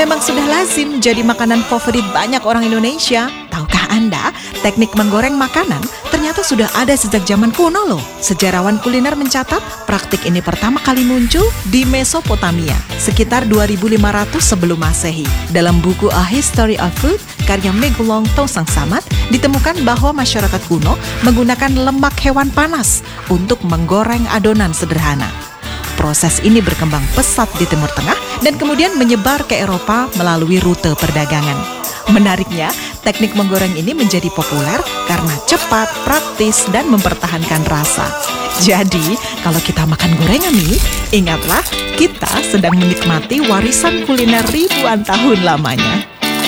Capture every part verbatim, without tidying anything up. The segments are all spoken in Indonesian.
memang sudah lazim jadi makanan favorit banyak orang Indonesia. Tahukah Anda, teknik menggoreng makanan ternyata sudah ada sejak zaman kuno loh. Sejarawan kuliner mencatat, praktik ini pertama kali muncul di Mesopotamia, sekitar dua ribu lima ratus sebelum Masehi. Dalam buku A History of Food, karya Megulong Tosang Samat, ditemukan bahwa masyarakat kuno menggunakan lemak hewan panas untuk menggoreng adonan sederhana. Proses ini berkembang pesat di Timur Tengah dan kemudian menyebar ke Eropa melalui rute perdagangan. Menariknya, teknik menggoreng ini menjadi populer karena cepat, praktis, dan mempertahankan rasa. Jadi, kalau kita makan gorengan nih, ingatlah kita sedang menikmati warisan kuliner ribuan tahun lamanya.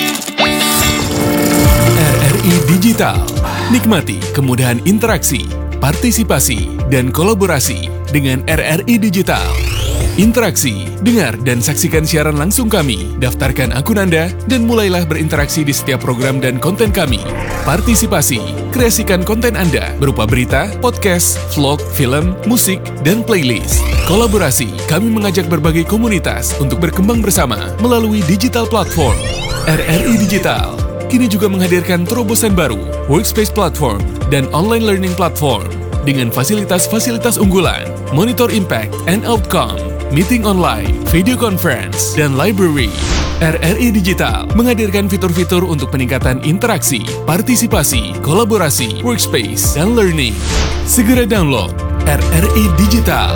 R R I Digital. Nikmati kemudahan interaksi, partisipasi, dan kolaborasi dengan R R I Digital. Interaksi, dengar dan saksikan siaran langsung kami, daftarkan akun Anda, dan mulailah berinteraksi di setiap program dan konten kami. Partisipasi, kreasikan konten Anda berupa berita, podcast, vlog, film, musik, dan playlist. Kolaborasi, kami mengajak berbagai komunitas untuk berkembang bersama melalui digital platform. R R I Digital kini juga menghadirkan terobosan baru, workspace platform, dan online learning platform dengan fasilitas-fasilitas unggulan, monitor impact and outcome, meeting online, video conference, dan library. R R I Digital menghadirkan fitur-fitur untuk peningkatan interaksi, partisipasi, kolaborasi, workspace, dan learning. Segera download R R I Digital.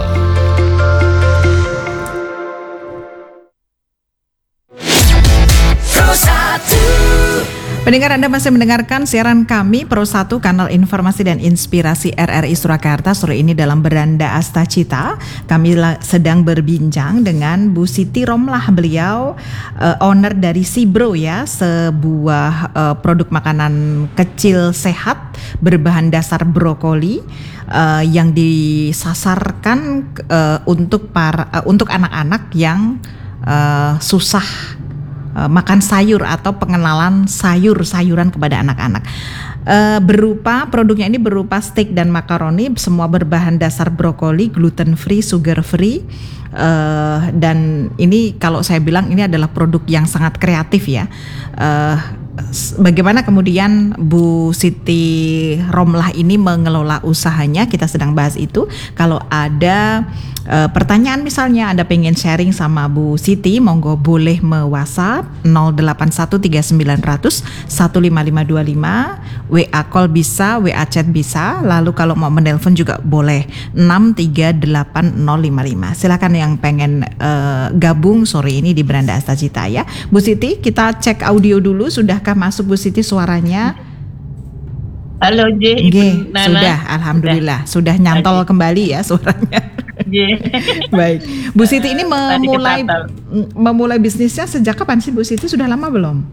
Pendengar, Anda masih mendengarkan siaran kami Pro satu Kanal Informasi dan Inspirasi R R I Surakarta. Sore ini dalam Beranda Astacita kami la- sedang berbincang dengan Bu Siti Romlah. Beliau uh, owner dari Sibro ya, sebuah uh, produk makanan kecil sehat berbahan dasar brokoli uh, yang disasarkan uh, untuk para uh, untuk anak-anak yang uh, susah Uh, makan sayur atau pengenalan sayur-sayuran kepada anak-anak. Uh, berupa produknya ini berupa steak dan makaroni, semua berbahan dasar brokoli, gluten free, sugar free. Uh, dan ini kalau saya bilang ini adalah produk yang sangat kreatif ya. Uh, Bagaimana kemudian Bu Siti Romlah ini mengelola usahanya, kita sedang bahas itu. Kalau ada uh, pertanyaan misalnya Anda pengen sharing sama Bu Siti, monggo boleh me-WhatsApp nol delapan satu tiga sembilan nol nol satu lima lima dua lima, W A call bisa, W A chat bisa, lalu kalau mau menelpon juga boleh enam tiga delapan nol lima lima. Silakan yang pengen uh, gabung sore ini di Beranda Astacita ya. Bu Siti, kita cek audio dulu, sudah masuk Bu Siti suaranya? Halo J, Ibu Nana. Sudah, alhamdulillah sudah, sudah nyantol J. kembali ya suaranya. Baik, Bu Siti ini memulai memulai bisnisnya sejak kapan sih Bu Siti? Sudah lama belum?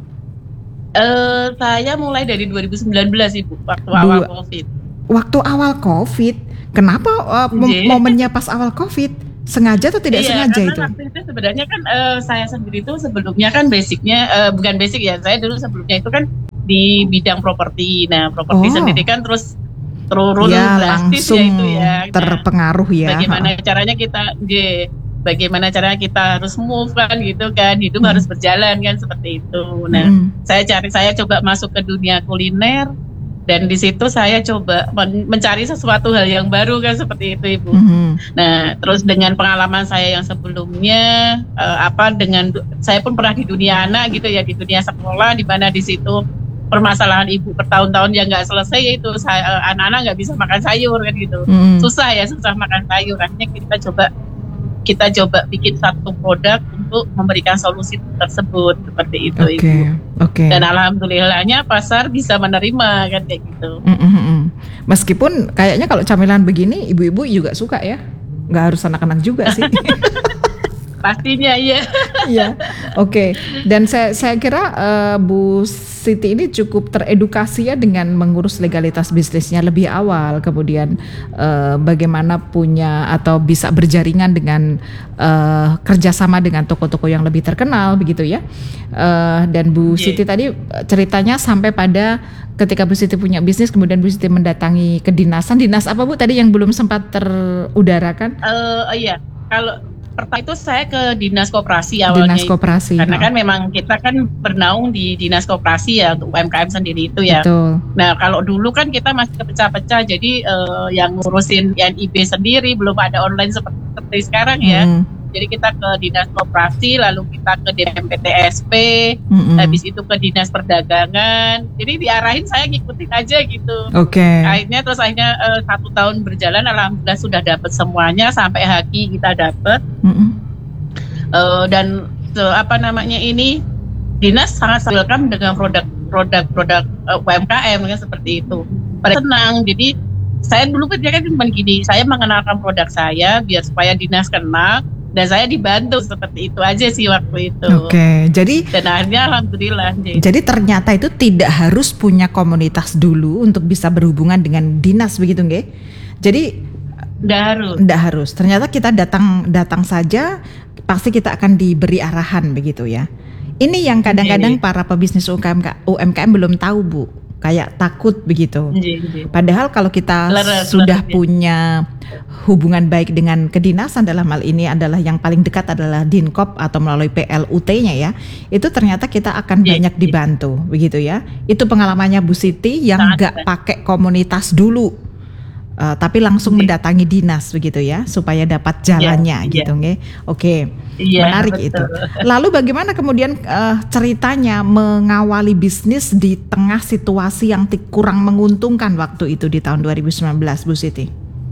Uh, saya mulai dari dua ribu sembilan belas Ibu, waktu Dua, awal COVID. Waktu awal COVID, kenapa uh, mom- momennya pas awal COVID? Sengaja atau tidak iya, sengaja itu? Waktu itu sebenarnya kan uh, saya sendiri itu sebelumnya kan basicnya uh, bukan basic ya, saya dulu sebelumnya itu kan di bidang properti. Nah, properti oh. sendiri kan terus turun ya, drastis langsung ya itu ya. terpengaruh ya. Bagaimana caranya kita, je, bagaimana caranya kita harus move kan gitu kan, hidup hmm. harus berjalan kan seperti itu. Nah, hmm. saya cari, saya coba masuk ke dunia kuliner. Dan di situ saya coba men- mencari sesuatu hal yang baru kan seperti itu Ibu. Mm-hmm. Nah, terus dengan pengalaman saya yang sebelumnya, uh, apa dengan saya pun pernah di dunia anak gitu ya, di dunia sekolah, di mana di situ permasalahan ibu bertahun-tahun yang nggak selesai yaitu saya, uh, anak-anak nggak bisa makan sayur kan gitu, mm-hmm. susah ya, susah makan sayur. Akhirnya kita coba kita coba bikin satu produk untuk memberikan solusi tersebut seperti itu okay, Ibu. Okay. Dan alhamdulillahnya pasar bisa menerima kan kayak gitu. Mm-hmm. Meskipun kayaknya kalau camilan begini ibu-ibu juga suka ya, nggak harus anak-anak juga sih. Pastinya iya. Iya, oke. Okay. Dan saya saya kira uh, Bu Siti ini cukup teredukasi ya dengan mengurus legalitas bisnisnya lebih awal, kemudian uh, bagaimana punya atau bisa berjaringan dengan uh, kerjasama dengan toko-toko yang lebih terkenal begitu ya. Uh, dan Bu yeah. Siti tadi ceritanya sampai pada ketika Bu Siti punya bisnis, kemudian Bu Siti mendatangi kedinasan. Dinas apa Bu tadi yang belum sempat terudarakan? Uh, iya, kalau pertama itu saya ke dinas koperasi awalnya. Dinas koperasi. Karena oh. kan memang kita kan bernaung di dinas koperasi ya untuk U M K M sendiri itu ya. Betul. Nah kalau dulu kan kita masih kepecah-pecah, jadi uh, yang ngurusin N I B sendiri, belum ada online seperti, seperti sekarang ya. Hmm. Jadi kita ke dinas koperasi, lalu kita ke D M P T S P, mm-hmm. habis itu ke dinas perdagangan. Jadi diarahin saya ngikutin aja gitu. Oke. Okay. Akhirnya terus akhirnya uh, satu tahun berjalan, alhamdulillah sudah dapat semuanya sampai H Q kita dapat. Mm-hmm. Uh, dan uh, apa namanya ini dinas sangat welcome dengan produk-produk uh, U M K M kan seperti itu. Pada senang. Jadi saya dulu kerja kan cuma gini, saya mengenalkan produk saya biar supaya dinas kenal. Dan saya dibantu seperti itu aja sih waktu itu. Oke, okay, jadi dan akhirnya alhamdulillah. Jadi. jadi ternyata itu tidak harus punya komunitas dulu untuk bisa berhubungan dengan dinas begitu, nggih? Jadi tidak harus. Tidak harus. Ternyata kita datang datang saja pasti kita akan diberi arahan begitu ya. Ini yang kadang-kadang para pebisnis U M K M belum tahu, Bu. Kayak takut begitu. Padahal kalau kita Leres, sudah leres, punya hubungan baik dengan kedinasan, dalam hal ini adalah yang paling dekat adalah Dinkop atau melalui P L U T-nya ya, itu ternyata kita akan yeah, banyak dibantu, yeah. begitu ya. Itu pengalamannya Bu Siti yang nggak pakai komunitas dulu. Uh, tapi langsung yeah. mendatangi dinas begitu ya, supaya dapat jalannya yeah, gitu, yeah. Oke, yeah, menarik betul. Itu. Lalu bagaimana kemudian uh, ceritanya mengawali bisnis di tengah situasi yang t- kurang menguntungkan waktu itu di tahun dua ribu sembilan belas, Bu Siti?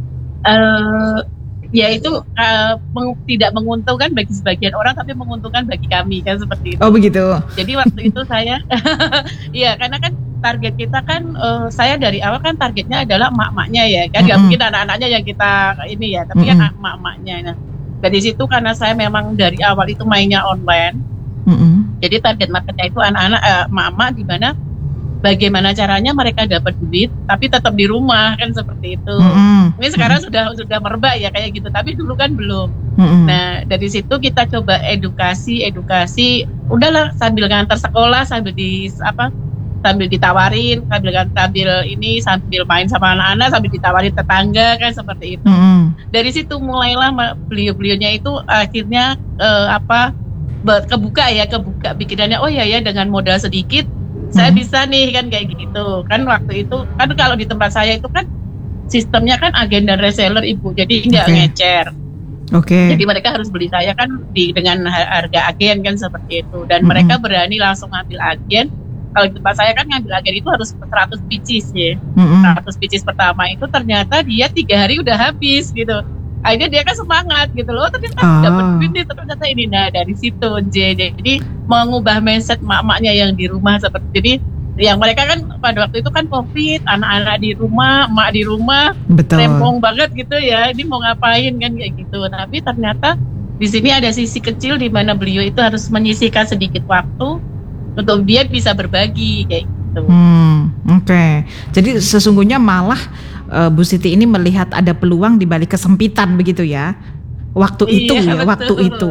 Uh, ya itu uh, meng- tidak menguntungkan bagi sebagian orang, tapi menguntungkan bagi kami kan seperti itu. Oh begitu. Jadi waktu itu saya, iya karena kan target kita kan, uh, saya dari awal kan targetnya adalah emak-emaknya ya kan, nggak mm-hmm. mungkin anak-anaknya yang kita ini ya, tapi mm-hmm. kan emak-emaknya. Nah dari situ karena saya memang dari awal itu mainnya online, mm-hmm. jadi target marketnya itu anak-anak, uh, emak-emak di mana bagaimana caranya mereka dapat duit tapi tetap di rumah kan seperti itu. Mm-hmm. Ini sekarang mm-hmm. sudah sudah merebak ya kayak gitu, tapi dulu kan belum. Mm-hmm. Nah dari situ kita coba edukasi edukasi, udahlah sambil ngantar sekolah, sambil di apa sambil ditawarin, sambil sambil ini sambil main sama anak-anak, sambil ditawarin tetangga kan seperti itu. Mm-hmm. Dari situ mulailah beliau-beliaunya itu akhirnya uh, apa kebuka ya kebuka pikirannya, oh ya ya dengan modal sedikit saya hmm. bisa nih kan kayak gitu kan. Waktu itu kan kalau di tempat saya itu kan sistemnya kan agen dan reseller Ibu, jadi nggak okay. ngecer. Oke. Okay. Jadi mereka harus beli saya kan di dengan harga agen kan seperti itu, dan hmm. mereka berani langsung ngambil agen. Kalau di tempat saya kan ngambil agen itu harus seratus pieces ya. Hmm. seratus pieces pertama itu ternyata dia tiga hari udah habis gitu. Akhirnya dia kan semangat gitu loh, ternyata oh. dapat duit nih, ternyata ini. Nah dari situ J, jadi mengubah mindset mak-maknya yang di rumah seperti, jadi yang mereka kan pada waktu itu kan COVID, anak-anak di rumah, mak di rumah, rempong banget gitu ya, ini mau ngapain kan kayak gitu. Tapi ternyata di sini ada sisi kecil di mana beliau itu harus menyisihkan sedikit waktu untuk dia bisa berbagi kayak gitu. Hmm, oke. Okay. Jadi sesungguhnya malah uh, Bu Siti ini melihat ada peluang di balik kesempitan begitu ya. Waktu itu iya, ya, betul, waktu itu.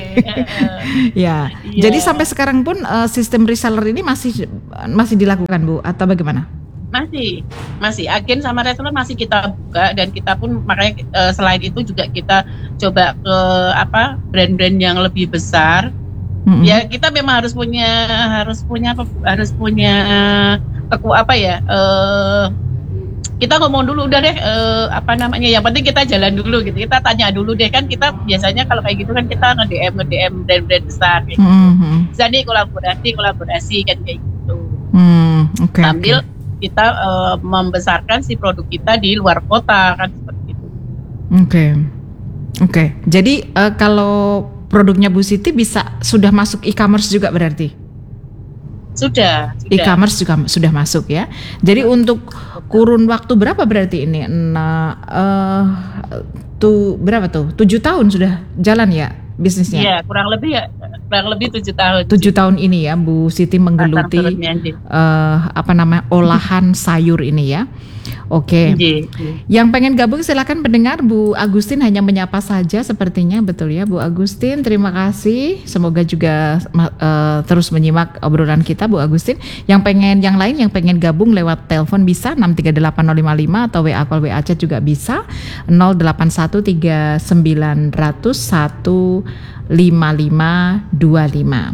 ya. Iya. Jadi sampai sekarang pun uh, sistem reseller ini masih masih dilakukan, Bu, atau bagaimana? Masih, masih agen sama reseller masih kita buka, dan kita pun makanya uh, selain itu juga kita coba ke apa brand-brand yang lebih besar. Mm-hmm. Ya kita memang harus punya harus punya harus punya uh, apa ya? Uh, kita ngomong dulu udah deh uh, apa namanya, yang penting kita jalan dulu gitu, kita tanya dulu deh kan. Kita biasanya kalau kayak gitu kan kita nge-D M nge-D M brand-brand besar kayak gitu. Mm-hmm. Jadi kolaborasi kolaborasi kan kayak gitu. Mm, okay, sambil okay. kita uh, membesarkan si produk kita di luar kota kan seperti itu. Oke, okay. oke. Okay. Jadi uh, kalau produknya Bu Siti bisa sudah masuk e-commerce juga berarti? Sudah, sudah. E-commerce juga sudah masuk ya. Jadi untuk kurun waktu berapa berarti ini? Nah, uh, tuh berapa tuh? Tujuh tahun sudah jalan ya bisnisnya? Iya, kurang lebih ya, kurang lebih tujuh tahun. Tujuh tahun ini ya Bu Siti menggeluti uh, apa namanya olahan sayur ini ya. Oke. Okay. Yang pengen gabung silakan pendengar. Bu Agustin hanya menyapa saja sepertinya, betul ya Bu Agustin. Terima kasih. Semoga juga uh, terus menyimak obrolan kita Bu Agustin. Yang pengen yang lain yang pengen gabung lewat telepon bisa enam tiga delapan nol lima lima atau W A call W A chat juga bisa nol delapan satu tiga sembilan nol nol satu lima lima dua lima.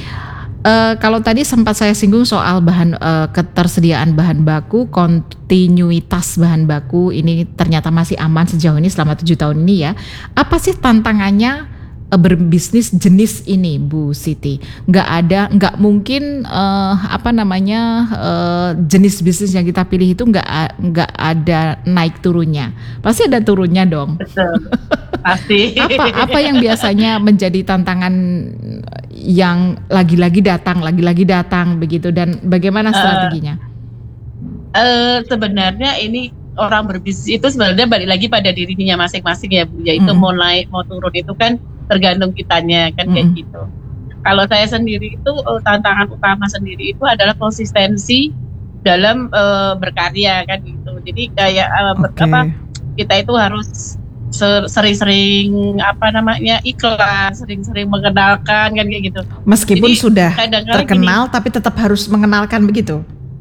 Uh, kalau tadi sempat saya singgung soal bahan uh, ketersediaan bahan baku, kontinuitas bahan baku ini ternyata masih aman sejauh ini selama tujuh tahun ini ya. Apa sih tantangannya uh, berbisnis jenis ini, Bu Siti? Nggak ada, nggak mungkin uh, apa namanya uh, jenis bisnis yang kita pilih itu nggak nggak ada naik turunnya. Pasti ada turunnya dong. Betul. Pasti. apa apa yang biasanya menjadi tantangan yang lagi-lagi datang, lagi-lagi datang begitu, dan bagaimana strateginya? Uh, uh, sebenarnya ini orang berbisnis itu sebenarnya balik lagi pada dirinya masing-masing ya Bu. Yaitu mm-hmm. mau naik mau turun itu kan tergantung kitanya kan, mm-hmm. kayak gitu. Kalau saya sendiri itu uh, tantangan utama sendiri itu adalah konsistensi dalam uh, berkarya kan gitu. Jadi kayak uh, ber, okay. apa kita itu harus sering-sering apa namanya iklan, sering-sering mengenalkan kan kayak gitu. Meskipun jadi, sudah terkenal, gini, tapi tetap harus mengenalkan begitu.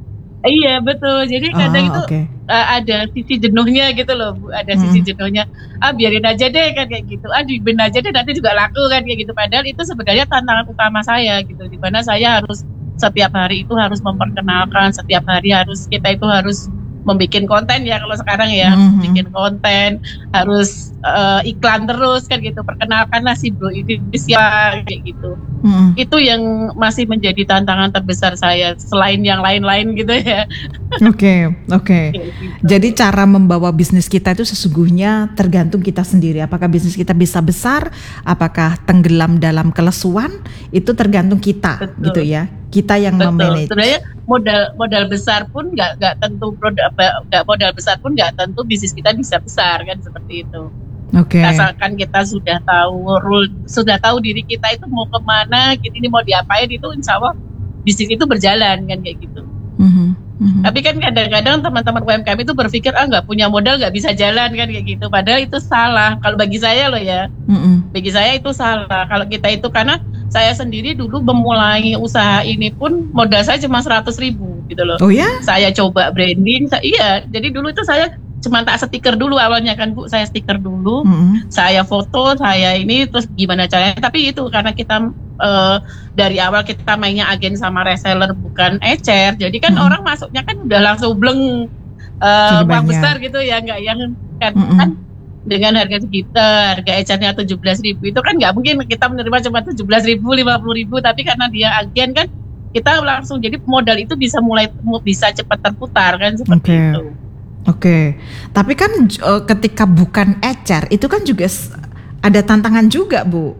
Iya betul. Jadi oh, kadang itu okay. uh, ada sisi jenuhnya gitu loh, Bu. Ada hmm. sisi jenuhnya. Ah biarin aja deh kan kayak gitu. Ah dibiarin aja deh nanti juga laku kan kayak gitu. Padahal itu sebenarnya tantangan utama saya gitu. Di mana saya harus setiap hari itu harus memperkenalkan, setiap hari harus kita itu harus membikin konten ya kalau sekarang ya, mm-hmm. bikin konten, harus uh, iklan terus kan gitu, perkenalkanlah si bro ini siapa kayak gitu. Mm-hmm. Itu yang masih menjadi tantangan terbesar saya selain yang lain-lain gitu ya. Oke, oke. Jadi cara membawa bisnis kita itu sesungguhnya tergantung kita sendiri. Apakah bisnis kita bisa besar, apakah tenggelam dalam kelesuan, itu tergantung kita. Betul. Gitu ya. Kita yang memanage. Sebenarnya modal modal besar pun nggak nggak tentu produk nggak modal besar pun nggak tentu bisnis kita bisa besar kan, seperti itu. Oke. Okay. Asalkan kita sudah tahu rule, sudah tahu diri kita itu mau kemana, gitu, ini mau diapain, itu insya Allah bisnis itu berjalan kan kayak gitu. Mm-hmm. Mm-hmm. Tapi kan kadang-kadang teman-teman U M K M itu berpikir ah nggak punya modal nggak bisa jalan kan kayak gitu. Padahal itu salah. Kalau bagi saya loh ya, mm-hmm. bagi saya itu salah. Kalau kita itu karena saya sendiri dulu memulai usaha ini pun modal saya cuma seratus ribu gitu loh. Oh ya? Saya coba branding, saya, iya. Jadi dulu itu saya cuma tak stiker dulu awalnya kan Bu, saya stiker dulu, mm-hmm. saya foto, saya ini terus gimana caranya. Tapi itu karena kita uh, dari awal kita mainnya agen sama reseller bukan ecer, jadi kan mm-hmm. orang masuknya kan udah langsung bleng uh, uang besar gitu ya, nggak yang kan, mm-hmm. kan dengan harga segitu, harga ecernya tujuh belas ribu itu kan nggak mungkin kita menerima cuma tujuh belas ribu, lima puluh ribu, tapi karena dia agen kan kita langsung jadi modal itu bisa mulai bisa cepat terputar kan seperti okay. itu. Oke, okay. Tapi kan uh, ketika bukan ecer itu kan juga ada tantangan juga Bu.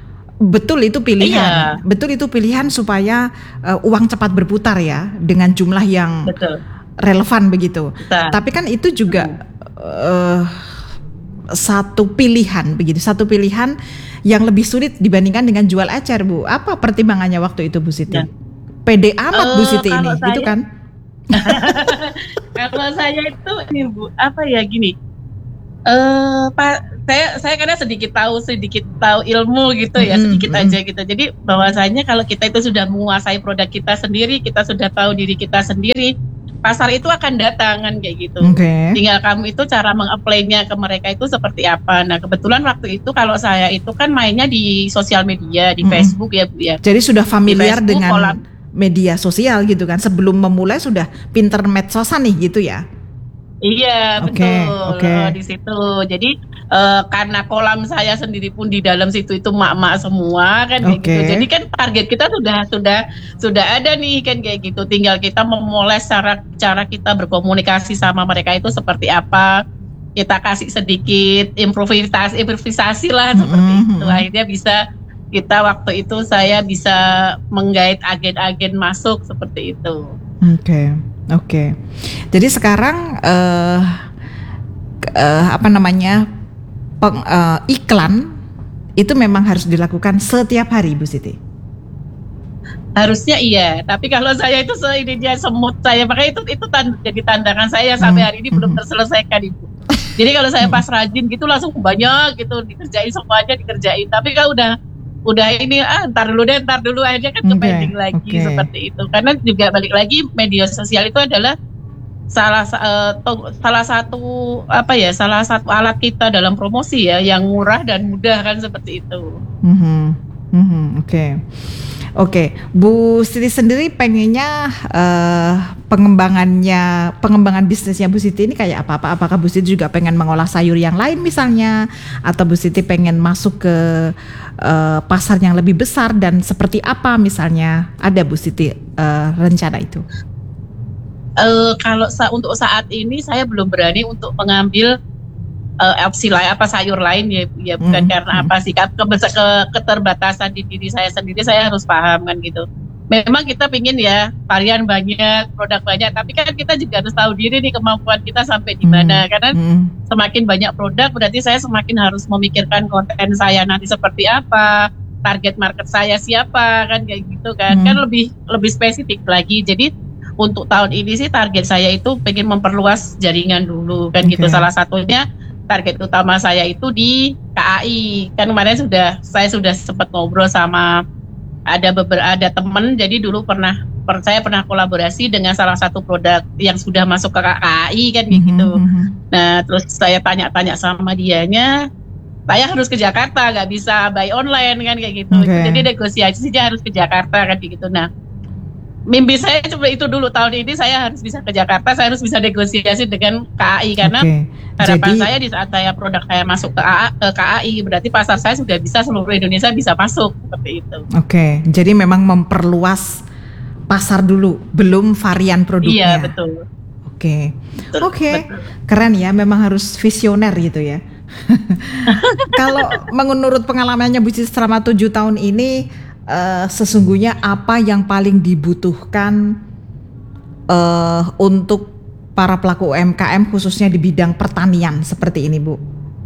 Betul itu pilihan, iya. Betul itu pilihan supaya uh, uang cepat berputar ya dengan jumlah yang Betul. Relevan begitu. Betul. Tapi kan itu juga uh, satu pilihan begitu, satu pilihan yang lebih sulit dibandingkan dengan jual ecer Bu. Apa pertimbangannya waktu itu Bu Siti? Ya. Pede amat uh, Bu Siti ini, saya... gitu kan? Kalau saya itu ini Bu, apa ya gini, uh, Pak, saya saya kadang sedikit tahu sedikit tahu ilmu gitu ya, mm-hmm. sedikit aja gitu. Jadi bahwasanya kalau kita itu sudah menguasai produk kita sendiri, kita sudah tahu diri kita sendiri, pasar itu akan datang kan kayak gitu. Okay. Tinggal kamu itu cara meng-apply-nya ke mereka itu seperti apa. Nah kebetulan waktu itu kalau saya itu kan mainnya di sosial media, di mm-hmm. Facebook ya Bu ya. Jadi sudah familiar Facebook, dengan kolam, media sosial gitu kan, sebelum memulai sudah pinter medsosan nih gitu ya. Iya betul, okay, okay. Oh, di situ. Jadi uh, karena kolam saya sendiri pun di dalam situ itu mak-mak semua kan kayak okay. gitu. Jadi kan target kita sudah sudah sudah ada nih kan kayak gitu. Tinggal kita memoles cara cara kita berkomunikasi sama mereka itu seperti apa. Kita kasih sedikit improvisasi improvisasi lah seperti mm-hmm. itu. Akhirnya bisa kita waktu itu saya bisa menggait agen-agen masuk seperti itu. Oke, okay, oke. Okay. Jadi sekarang uh, uh, apa namanya peng, uh, iklan itu memang harus dilakukan setiap hari, Bu Siti. Harusnya iya, tapi kalau saya itu seininya semut saya, makanya itu itu tanda, jadi tantangan saya sampai hari ini belum terselesaikan Ibu. Jadi kalau saya pas rajin gitu langsung banyak gitu dikerjain, semuanya dikerjain. Tapi kalau udah udah ini ah ntar dulu deh, ntar dulu aja kan ke pending lagi okay. Seperti itu. Karena juga balik lagi media sosial itu adalah salah uh, to, salah satu apa ya salah satu alat kita dalam promosi ya yang murah dan mudah kan seperti itu. Mm-hmm. Mm-hmm. Oke. Okay. Oke, Bu Siti sendiri pengennya uh, pengembangannya, pengembangan bisnisnya Bu Siti ini kayak apa? Apakah Bu Siti juga pengen mengolah sayur yang lain misalnya, atau Bu Siti pengen masuk ke uh, pasar yang lebih besar dan seperti apa misalnya? Ada Bu Siti uh, rencana itu? Uh, kalau sa- untuk saat ini saya belum berani untuk mengambil Uh, opsi lain apa sayur lain ya, ya bukan hmm. karena apa sih ke, ke, keterbatasan di diri saya sendiri, saya harus paham kan gitu. Memang kita pingin ya varian banyak, produk banyak, tapi kan kita juga harus tahu diri nih kemampuan kita sampai di mana. Hmm. Karena hmm. semakin banyak produk berarti saya semakin harus memikirkan konten saya nanti seperti apa, target market saya siapa kan kayak gitu kan. Hmm. Kan lebih lebih spesifik lagi. Jadi untuk tahun ini sih target saya itu pengen memperluas jaringan dulu kan okay. gitu. Salah satunya target utama saya itu di K A I. Kan kemarin sudah saya sudah sempat ngobrol sama ada beberapa ada teman, jadi dulu pernah per, saya pernah kolaborasi dengan salah satu produk yang sudah masuk ke K A I kan mm-hmm. gitu. Nah, terus saya tanya-tanya sama dianya, saya harus ke Jakarta, nggak bisa buy online kan kayak gitu. Okay. Jadi negosiasinya harus ke Jakarta kan gitu. Nah, mimpi saya cuma itu dulu, tahun ini saya harus bisa ke Jakarta, saya harus bisa negosiasi dengan K A I karena okay. harapan Jadi, saya di saat saya produk saya masuk ke, A, ke K A I berarti pasar saya sudah bisa seluruh Indonesia bisa masuk seperti itu. Oke, okay. Jadi memang memperluas pasar dulu, belum varian produknya. Iya betul. Oke, okay. oke, okay. Keren ya, memang harus visioner gitu ya. Kalau menurut pengalamannya Bu Siti selama tujuh tahun ini, Uh, sesungguhnya apa yang paling dibutuhkan uh, untuk para pelaku U M K M khususnya di bidang pertanian seperti ini Bu?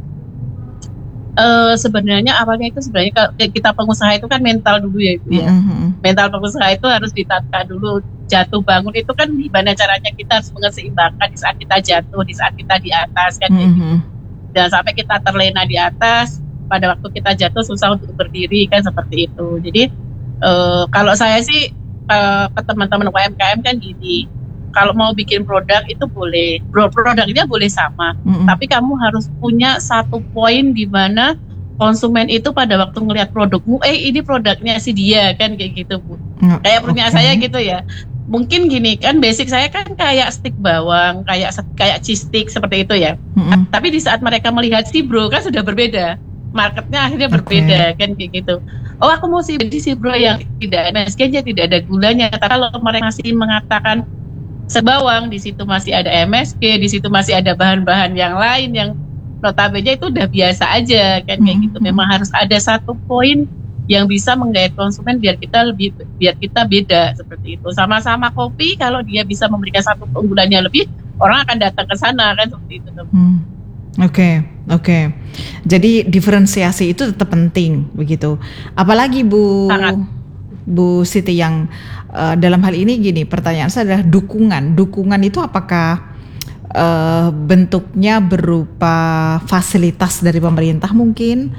Uh, sebenarnya awalnya itu sebenarnya kalau kita pengusaha itu kan mental dulu ya Ibu ya. Mm-hmm. Mental pengusaha itu harus ditata dulu. Jatuh bangun itu kan gimana caranya kita harus mengeseimbangkan di saat kita jatuh, di saat kita di atas kan. Mm-hmm. Jangan sampai kita terlena di atas, pada waktu kita jatuh susah untuk berdiri kan seperti itu. Jadi uh, kalau saya sih uh, ke teman-teman U M K M kan gini, kalau mau bikin produk itu boleh, produknya boleh sama, mm-hmm. tapi kamu harus punya satu poin di mana konsumen itu pada waktu ngelihat produkmu, eh ini produknya si dia kan kayak gitu Bu. Mm, kayak punya okay. saya gitu ya. Mungkin gini kan, basic saya kan kayak stik bawang, kayak kayak cheese stick seperti itu ya. Mm-hmm. Tapi di saat mereka melihat si bro kan sudah berbeda. Marketnya akhirnya berbeda okay. kan kayak gitu. Oh aku mau sih beli si bro yang tidak M S G-nya, tidak ada gulanya. Tapi kalau mereka masih mengatakan sebawang, di situ masih ada M S G, di situ masih ada bahan-bahan yang lain yang notabene itu udah biasa aja kan kayak mm-hmm. gitu. Memang harus ada satu poin yang bisa menggait konsumen biar kita lebih biar kita beda seperti itu. Sama-sama kopi, kalau dia bisa memberikan satu keunggulannya lebih, orang akan datang ke sana kan seperti itu. Hmm. Oke, okay, oke. Okay. Jadi diferensiasi itu tetap penting begitu. Apalagi Bu Sangat. Bu Siti yang uh, dalam hal ini gini, pertanyaan saya adalah dukungan. Dukungan itu apakah uh, bentuknya berupa fasilitas dari pemerintah mungkin,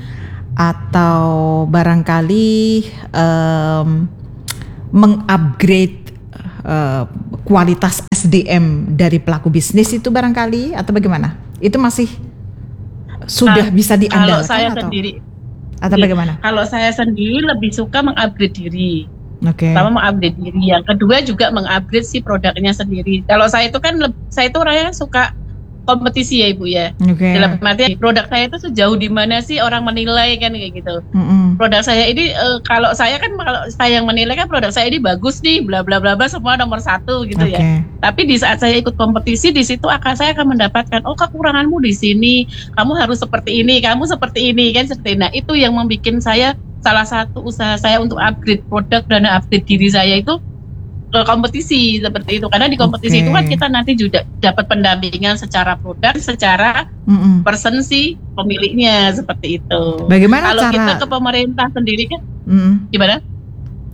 atau barangkali um, mengupgrade uh, kualitas S D M dari pelaku bisnis itu barangkali, atau bagaimana? Itu masih sudah nah, bisa diandalkan kalau saya atau, sendiri, atau bagaimana? Kalau saya sendiri lebih suka mengupgrade diri. Oke. Okay. Pertama mengupgrade diri, yang kedua juga mengupgrade si produknya sendiri. Kalau saya itu kan, saya itu orangnya suka kompetisi ya Ibu ya. Okay. Dalam arti produk saya itu sejauh di mana sih orang menilai kan kayak gitu. Mm-hmm. Produk saya ini uh, kalau saya kan kalau saya yang menilai kan produk saya ini bagus nih, bla bla bla bla semua nomor satu gitu okay. ya. Tapi di saat saya ikut kompetisi, di situ akan saya akan mendapatkan, oh kekuranganmu di sini, kamu harus seperti ini, kamu seperti ini kan seperti. Nah itu yang membuat saya, salah satu usaha saya untuk upgrade produk dan upgrade diri saya itu ke kompetisi seperti itu, karena di kompetisi okay. itu kan kita nanti juga dapat pendampingan secara produk, secara mm-mm. person si pemiliknya seperti itu. Bagaimana kalau cara? Kita ke pemerintah sendiri kan, mm. gimana?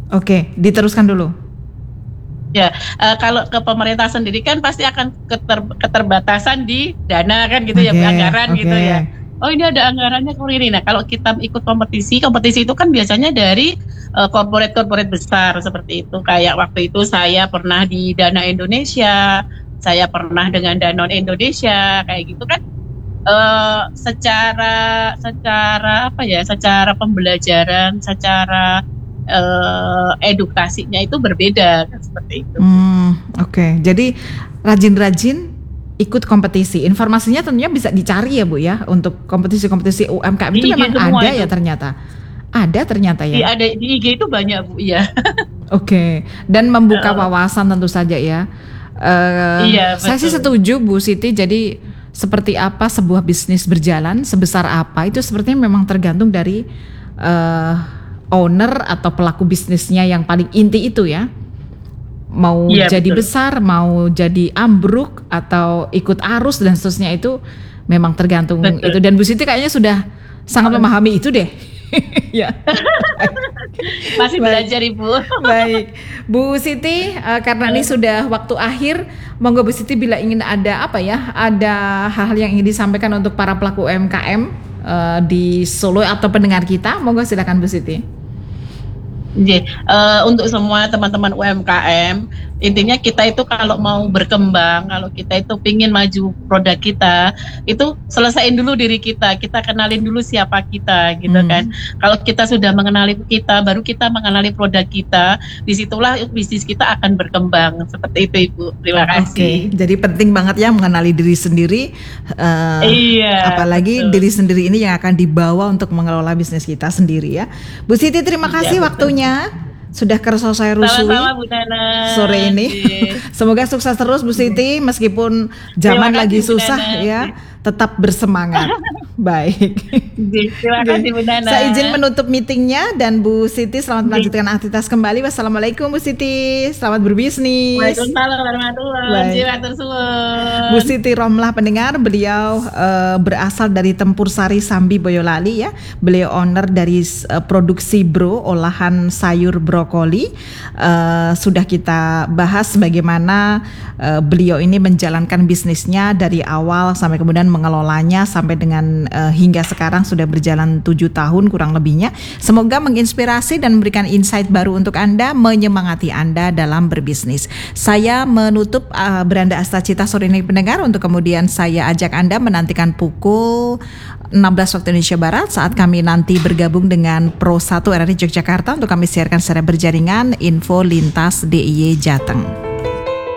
Oke, diteruskan dulu. Ya, uh, kalau ke pemerintah sendiri kan pasti akan keter, keterbatasan di dana kan gitu, okay, ya, anggaran, okay, gitu ya. Oh, ini ada anggarannya kur ini. Nah, kalau kita ikut kompetisi, kompetisi itu kan biasanya dari uh, corporate-corporate besar seperti itu. Kayak waktu itu saya pernah di Dana Indonesia, saya pernah dengan Danone Indonesia, kayak gitu kan. Uh, secara secara apa ya? Secara pembelajaran, secara Uh, edukasinya itu berbeda kan, seperti itu. Hmm, Oke, okay. Jadi rajin-rajin ikut kompetisi. Informasinya tentunya bisa dicari ya Bu ya, untuk kompetisi-kompetisi U M K M itu memang ada itu. ya ternyata. Ada ternyata ya. Di, ada di I G itu banyak Bu ya. Oke, okay. Dan membuka wawasan tentu saja ya. Uh, iya, saya betul. sih setuju Bu Siti. Jadi seperti apa sebuah bisnis berjalan, sebesar apa itu sepertinya memang tergantung dari uh, owner atau pelaku bisnisnya yang paling inti itu ya. Mau ya, jadi betul. besar, mau jadi ambruk atau ikut arus dan seterusnya itu memang tergantung betul. itu. Dan Bu Siti kayaknya sudah sangat memahami itu deh. Ya. Masih belajar Ibu. Baik, Bu Siti, uh, karena ini sudah waktu akhir, monggo Bu Siti bila ingin ada apa ya, ada hal-hal yang ingin disampaikan untuk para pelaku U M K M uh, di Solo atau pendengar kita, monggo silakan Bu Siti. Jadi, uh, untuk semua teman-teman U M K M, intinya kita itu kalau mau berkembang, kalau kita itu pingin maju produk kita, itu selesaiin dulu diri kita, kita kenalin dulu siapa kita, gitu hmm. kan. Kalau kita sudah mengenali kita, baru kita mengenali produk kita, disitulah bisnis kita akan berkembang. Seperti itu Ibu, terima kasih. Oke, jadi penting banget ya mengenali diri sendiri, uh, iya, apalagi betul. diri sendiri ini yang akan dibawa untuk mengelola bisnis kita sendiri ya. Bu Siti, terima kasih iya, waktunya. Sudah kerasa saya rusui sore ini. Semoga sukses terus Bu Siti, meskipun zaman kasih, lagi susah Bu ya, tetap bersemangat. Baik. Terima kasih Bu Nana. Saya izin menutup meetingnya dan Bu Siti selamat melanjutkan aktivitas kembali. Wassalamualaikum Bu Siti, selamat berbisnis. Waalaikumsalam warahmatullahi wabarakatuh. Bu Siti Romlah pendengar, beliau uh, berasal dari Tempur Sari Sambi Boyolali ya. Beliau owner dari uh, produksi Bro, olahan sayur brokoli. Uh, sudah kita bahas bagaimana uh, beliau ini menjalankan bisnisnya dari awal sampai kemudian mengelolanya sampai dengan uh, hingga sekarang sudah berjalan tujuh tahun kurang lebihnya. Semoga menginspirasi dan memberikan insight baru untuk Anda, menyemangati Anda dalam berbisnis. Saya menutup uh, Beranda Astacita sore ini pendengar, untuk kemudian saya ajak Anda menantikan pukul enam belas waktu Indonesia Barat saat kami nanti bergabung dengan Pro satu R R I Yogyakarta untuk kami siarkan secara berjaringan info lintas D I Y Jateng.